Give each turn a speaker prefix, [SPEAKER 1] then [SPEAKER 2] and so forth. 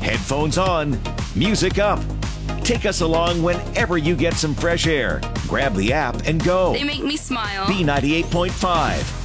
[SPEAKER 1] Headphones on, music up. Take us along whenever you get some fresh air. Grab the app and go.
[SPEAKER 2] They make me smile.
[SPEAKER 1] B98.5.